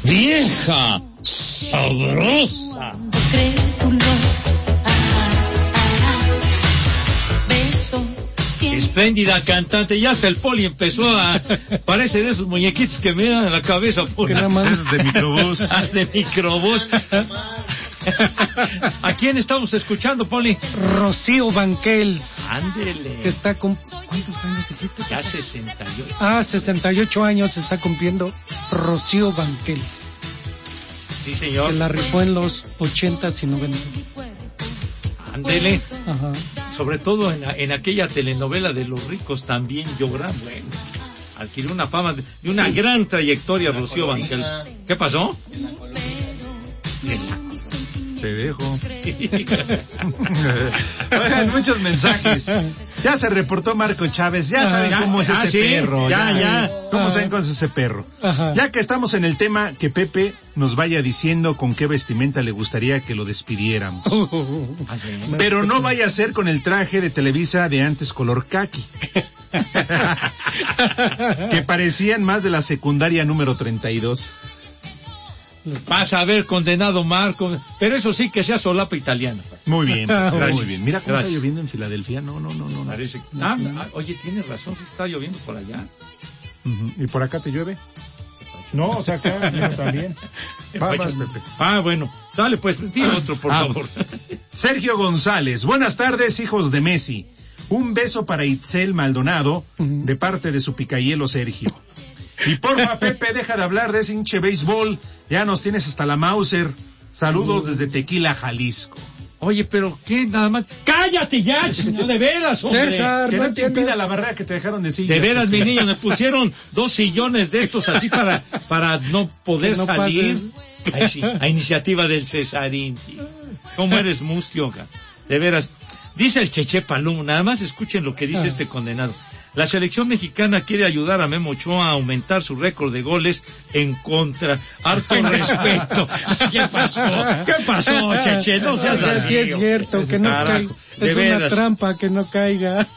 vieja sabrosa. Espléndida cantante, ya hasta el Poli empezó a... Parece de esos muñequitos que me dan en la cabeza. Que nada más es de microbús. De microbús. ¿A quién estamos escuchando, Poli? Rocío Banquels. Ándele. Que está con... ¿Cuántos años dijiste? Ya 68. 68 años está cumpliendo Rocío Banquels. Sí, señor. Se la rifó en los 80s y 90s. Ándele. Ajá. Sobre todo en aquella telenovela de Los Ricos también lloran. Bueno, adquirió una fama de una gran trayectoria Rocío Banquels. ¿Qué pasó? Te dejo. Oigan, muchos mensajes. Ya se reportó Marco Chávez. Ya saben cómo es ese perro. Ya. ¿Cómo saben cómo es ese perro? Ajá. Ya que estamos en el tema, que Pepe nos vaya diciendo con qué vestimenta le gustaría que lo despidiéramos. Pero no vaya a ser con el traje de Televisa de antes color caqui. Que parecían más de la secundaria número 32. Vas a ver, condenado Marco, pero eso sí que sea solapa italiana. Muy bien, Gracias. muy bien. Mira cómo Gracias. está lloviendo en Filadelfia. No. Parece... oye, tienes razón, sí está lloviendo por allá. ¿Y por acá te llueve? No, o sea, acá también. Vas, Pepe. Bueno, sale pues, dime otro, por favor. Sergio González, buenas tardes, hijos de Messi. Un beso para Itzel Maldonado, de parte de su picahielo Sergio. Y porfa, Pepe, deja de hablar de ese hinche béisbol. Ya nos tienes hasta la Mauser. Saludos desde Tequila, Jalisco. Oye, pero ¿qué? Nada más. ¡Cállate ya, señor! De veras, hombre. César, Que no no te entiendes. impida la barrera que te dejaron de sillas. De veras, mi niño, me pusieron 2 sillones de estos así para no poder Que no salir. pases. Ay, sí, a iniciativa del Cesarín. Tío. ¿Cómo eres mustio? De veras. Dice el Cheche Palum, nada más escuchen lo que dice este condenado. La selección mexicana quiere ayudar a Memo Ochoa a aumentar su récord de goles en contra. Harto respeto. ¿Qué pasó, Cheche? No seas así. Sí, es cierto, que no caiga. De Es veras. una trampa que no caiga.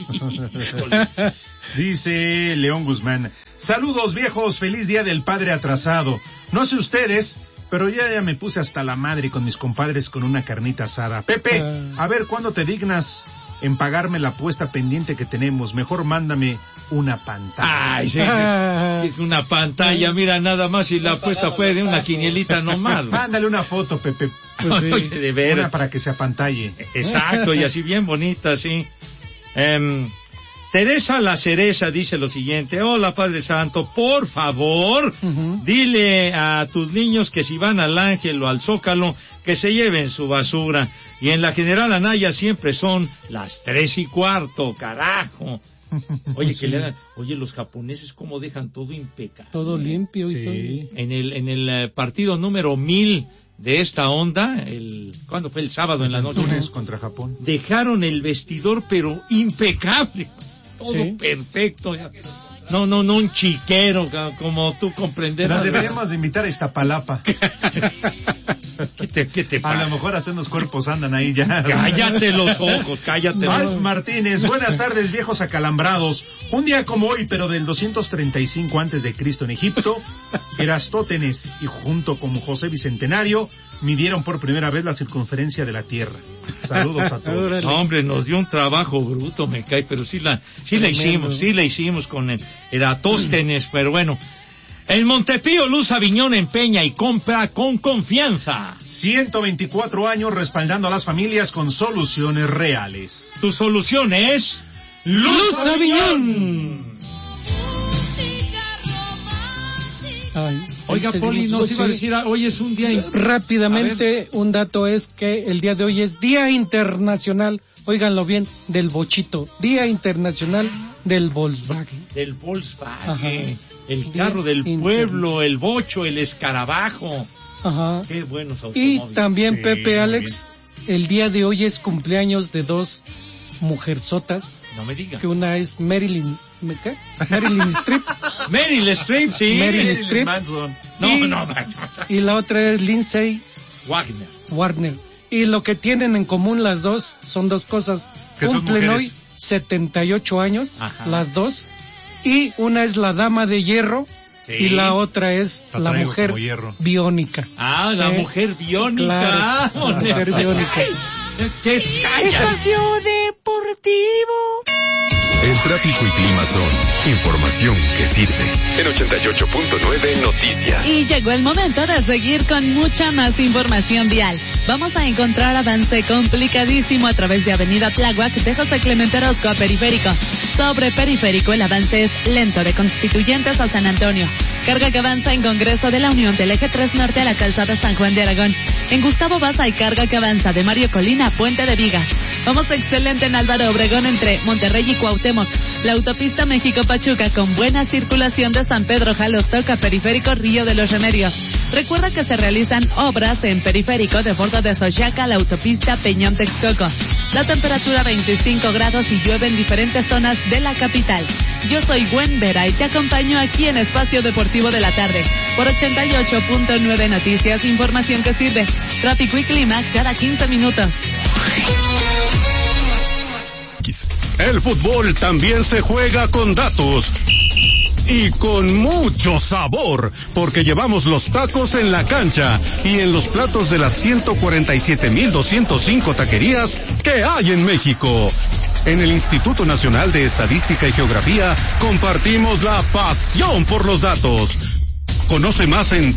Dice León Guzmán, saludos viejos, feliz día del padre atrasado. No sé ustedes, pero ya me puse hasta la madre con mis compadres con una carnita asada. Pepe, a ver, ¿cuándo te dignas en pagarme la apuesta pendiente que tenemos? Mejor mándame una pantalla. Ay, sí, una pantalla, mira, nada más si la apuesta fue de una quinielita nomás. Mándale una foto, Pepe. Pues sí. Oye, de veras. Una para que se apantalle. Exacto, y así bien bonita, sí. Teresa La Cereza dice lo siguiente: hola Padre Santo, por favor, dile a tus niños que si van al Ángel o al Zócalo, que se lleven su basura. Y en la General Anaya siempre son las 3:15, carajo. Oye, que le hagan, oye, los japoneses cómo dejan todo impecable. Todo limpio y Sí. todo. En el partido número 1000 de esta onda, ¿cuándo fue? El sábado en la noche. Túnez contra Japón. Dejaron el vestidor pero impecable. Todo Sí. perfecto. No, un chiquero, como tú comprenderás. Las deberíamos de invitar a Iztapalapa. ¿Qué te A pasa? lo mejor hasta unos cuerpos andan ahí ya. Cállate los ojos, cállate los Alf ojos. Martínez, buenas tardes viejos acalambrados. Un día como hoy, pero del 235 antes de Cristo en Egipto, Erastótenes y junto con José Bicentenario midieron por primera vez la circunferencia de la Tierra. Saludos a todos. Órale. No, hombre, nos dio un trabajo bruto, me cae, pero sí la hicimos con el Eratóstenes, pero bueno. En Montepío, Luz Aviñón empeña y compra con confianza. 124 años respaldando a las familias con soluciones reales. Tu solución es Luz Aviñón. Ay, Oiga, Poli, nos iba a decir, hoy es un día... Rápidamente, un dato es que el día de hoy es Día Internacional, óiganlo bien, del bochito. Día Internacional del Volkswagen. Del Volkswagen, Ajá. el carro del pueblo, el bocho, el escarabajo. Ajá. Qué buenos Y automóviles. también, Sí, Pepe, muy Alex, el día de hoy es cumpleaños de 2 mujerzotas, No me diga. que una es Marilyn, ¿qué? Marilyn Streep, Meryl Streep, sí. Meryl Streep. Manson. No. y la otra es Lindsay Wagner. Warner. Y lo que tienen en común las dos son dos cosas. Que son Cumplen mujeres. hoy 78 años, Ajá. las dos. Y una es la dama de hierro Sí. Y la otra es la mujer biónica. Ah, la mujer biónica. Claro, la mujer biónica. ¿Qué Espacio Deportivo. El tráfico y clima son información que sirve. En 88.9 Noticias. Y llegó el momento de seguir con mucha más información vial. Vamos a encontrar avance complicadísimo a través de Avenida Tláhuac de José Clemente Orozco a Periférico. Sobre Periférico el avance es lento de Constituyentes a San Antonio. Carga que avanza en Congreso de la Unión del Eje 3 Norte a la calzada San Juan de Aragón. En Gustavo Vaz hay carga que avanza de Mario Colina a Puente de Vigas. Vamos excelente en Álvaro Obregón entre Monterrey y Cuauhtémoc. La autopista México-Pachuca con buena circulación de San Pedro Jalostoc a Periférico Río de los Remedios. Recuerda que se realizan obras en Periférico de bordo de Xochiaca a la autopista Peñón-Texcoco. La temperatura 25 grados y llueve en diferentes zonas de la capital. Yo soy Gwen Vera y te acompaño aquí en Espacio Deportivo de la Tarde. Por 88.9 Noticias, información que sirve. Tráfico y clima cada 15 minutos. El fútbol también se juega con datos. Y con mucho sabor, porque llevamos los tacos en la cancha y en los platos de las 147,205 taquerías que hay en México. En el Instituto Nacional de Estadística y Geografía compartimos la pasión por los datos. Conoce más en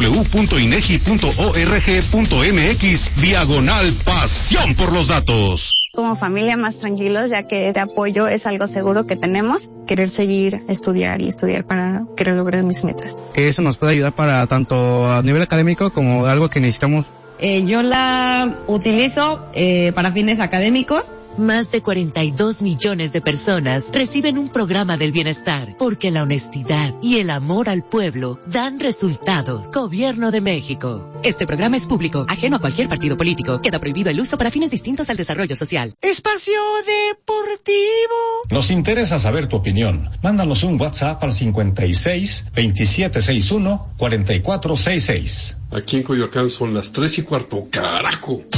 www.inegi.org.mx/pasión por los datos. Como familia más tranquilos, ya que de apoyo es algo seguro que tenemos. Querer seguir, estudiar para querer lograr mis metas. Que eso nos puede ayudar para tanto a nivel académico como algo que necesitamos. Yo la utilizo para fines académicos. Más de 42 millones de personas reciben un programa del bienestar, porque la honestidad y el amor al pueblo dan resultados. Gobierno de México. Este programa es público, ajeno a cualquier partido político. Queda prohibido el uso para fines distintos al desarrollo social. Espacio Deportivo. Nos interesa saber tu opinión. Mándanos un WhatsApp al 56-2761-4466. Aquí en Coyoacán son las 3:15, carajo.